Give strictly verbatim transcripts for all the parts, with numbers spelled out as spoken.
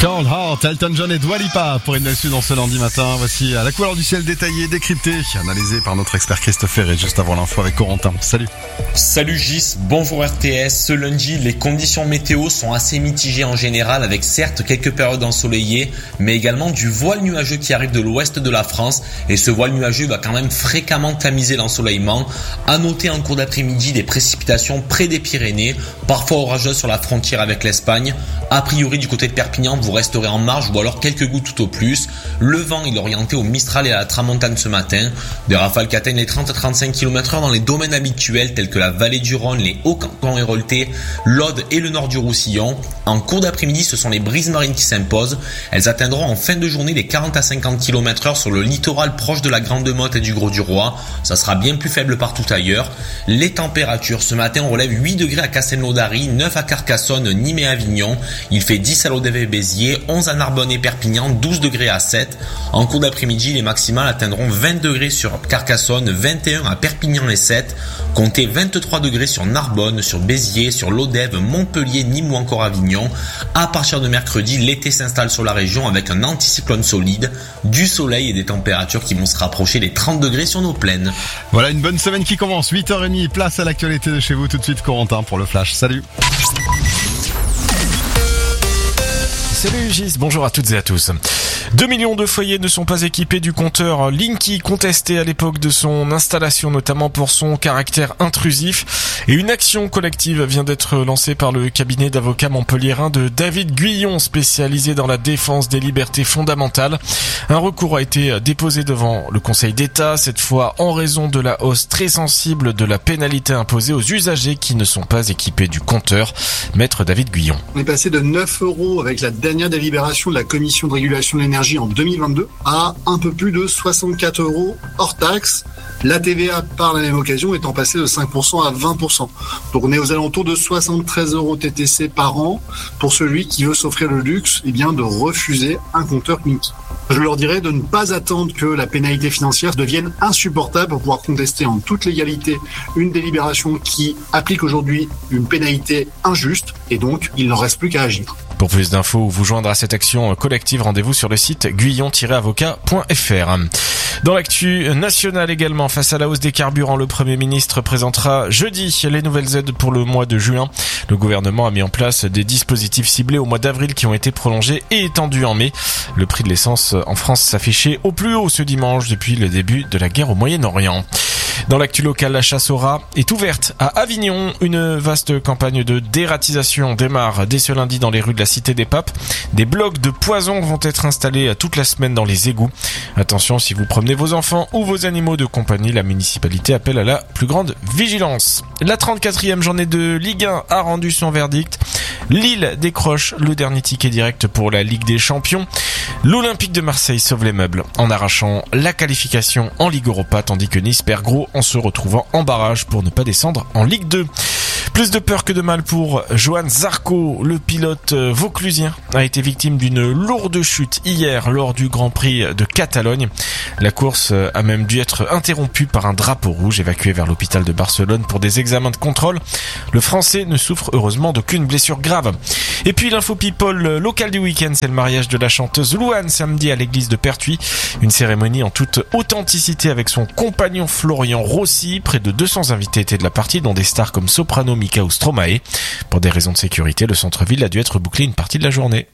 Cold Heart, Elton John et Dua Lipa pour une Sud dans ce lundi matin. Voici à la couleur du ciel détaillé, décrypté, analysé par notre expert Christopher et juste avant l'info avec Corentin. Salut. Salut Gis, bonjour R T S. Ce lundi, les conditions météo sont assez mitigées en général avec certes quelques périodes ensoleillées, mais également du voile nuageux qui arrive de l'ouest de la France et ce voile nuageux va quand même fréquemment tamiser l'ensoleillement. À noter en cours d'après-midi des précipitations près des Pyrénées, parfois orageuses sur la frontière avec l'Espagne. A priori du côté de Perpignan, vous resterez en marge ou alors quelques gouttes tout au plus. Le vent il est orienté au Mistral et à la Tramontane ce matin. Des rafales qui atteignent les trente à trente-cinq kilomètres heure dans les domaines habituels tels que la vallée du Rhône, les Hauts-Cantons héroltais, l'Aude et le nord du Roussillon. En cours d'après-midi, ce sont les brises marines qui s'imposent. Elles atteindront en fin de journée les quarante à cinquante kilomètres heure sur le littoral proche de la Grande Motte et du Gros-du-Roi. Ça sera bien plus faible partout ailleurs. Les températures, ce matin on relève huit degrés à Castelnaudary, neuf à Carcassonne, Nîmes et Avignon. Il fait dix à Lodève et Béziers, onze à Narbonne et Perpignan, douze degrés à Sète. En cours d'après-midi, les maximales atteindront vingt degrés sur Carcassonne, vingt et un à Perpignan et Sète. Comptez vingt-trois degrés sur Narbonne, sur Béziers, sur Lodève, Montpellier, Nîmes ou encore Avignon. À partir de mercredi, l'été s'installe sur la région avec un anticyclone solide, du soleil et des températures qui vont se rapprocher des trente degrés sur nos plaines. Voilà une bonne semaine qui commence, huit heures trente, place à l'actualité de chez vous tout de suite Corentin pour le Flash. Salut. Salut Gis, bonjour à toutes et à tous. deux millions de foyers ne sont pas équipés du compteur Linky, contesté à l'époque de son installation, notamment pour son caractère intrusif. Et une action collective vient d'être lancée par le cabinet d'avocats montpelliérain de David Guyon, spécialisé dans la défense des libertés fondamentales. Un recours a été déposé devant le Conseil d'État, cette fois en raison de la hausse très sensible de la pénalité imposée aux usagers qui ne sont pas équipés du compteur. Maître David Guyon. On est passé de neuf euros avec la dernière délibération de la Commission de régulation de l'énergie en deux mille vingt-deux à un peu plus de soixante-quatre euros hors taxe. La T V A par la même occasion étant passée de cinq pour cent à vingt pour cent. Donc on est aux alentours de soixante-treize euros T T C par an pour celui qui veut s'offrir le luxe eh bien, de refuser un compteur Linky. Je leur dirais de ne pas attendre que la pénalité financière devienne insupportable pour pouvoir contester en toute légalité une délibération qui applique aujourd'hui une pénalité injuste et donc il ne reste plus qu'à agir. Pour plus d'infos ou vous joindre à cette action collective, rendez-vous sur le site guyon tiret avocat point f r. Dans l'actu nationale également, face à la hausse des carburants, le Premier ministre présentera jeudi les nouvelles aides pour le mois de juin. Le gouvernement a mis en place des dispositifs ciblés au mois d'avril qui ont été prolongés et étendus en mai. Le prix de l'essence en France s'affichait au plus haut ce dimanche depuis le début de la guerre au Moyen-Orient. Dans l'actu locale, la chasse au rat est ouverte à Avignon. Une vaste campagne de dératisation démarre dès ce lundi dans les rues de la Cité des Papes. Des blocs de poison vont être installés toute la semaine dans les égouts. Attention, si vous promenez vos enfants ou vos animaux de compagnie, la municipalité appelle à la plus grande vigilance. La trente-quatrième journée de Ligue un a rendu son verdict. Lille décroche le dernier ticket direct pour la Ligue des Champions. L'Olympique de Marseille sauve les meubles en arrachant la qualification en Ligue Europa, tandis que Nice perd gros en se retrouvant en barrage pour ne pas descendre en Ligue deux. Plus de peur que de mal pour Johan Zarco, le pilote vauclusien a été victime d'une lourde chute hier lors du Grand Prix de Catalogne. La course a même dû être interrompue par un drapeau rouge évacué vers l'hôpital de Barcelone pour des examens de contrôle. Le Français ne souffre heureusement d'aucune blessure grave. Et puis l'info people locale du week-end, c'est le mariage de la chanteuse Louane samedi à l'église de Pertuis. Une cérémonie en toute authenticité avec son compagnon Florian Rossi. Près de deux cents invités étaient de la partie, dont des stars comme Soprano, Mika ou Stromae. Pour des raisons de sécurité, le centre-ville a dû être bouclé une partie de la journée.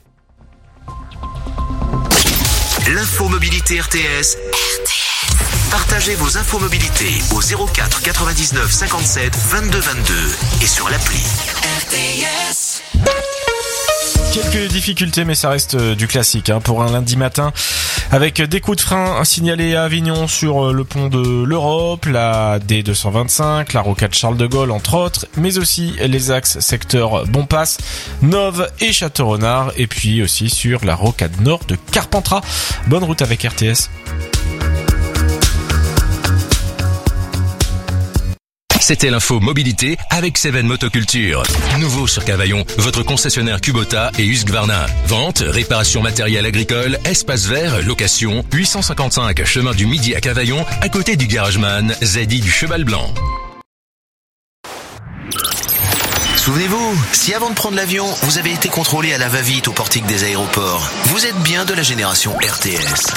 L'info mobilité R T S. R T S. Partagez vos infos mobilité au zéro quatre quatre-vingt-dix-neuf cinquante-sept vingt-deux vingt-deux et sur l'appli R T S. Quelques difficultés, mais ça reste du classique hein, pour un lundi matin. Avec des coups de frein signalés à Avignon sur le pont de l'Europe, la D deux cent vingt-cinq, la rocade Charles de Gaulle entre autres, mais aussi les axes secteur Bonpass, Nove et Château-Renard, et puis aussi sur la rocade nord de Carpentras. Bonne route avec R T S. C'était l'info mobilité avec Seven Motoculture. Nouveau sur Cavaillon, votre concessionnaire Kubota et Husqvarna. Vente, réparation matériel agricole, espace vert, location, huit cent cinquante-cinq chemin du Midi à Cavaillon, à côté du Garageman, Zedi du Cheval Blanc. Souvenez-vous, si avant de prendre l'avion, vous avez été contrôlé à la va-vite au portique des aéroports, vous êtes bien de la génération R T S.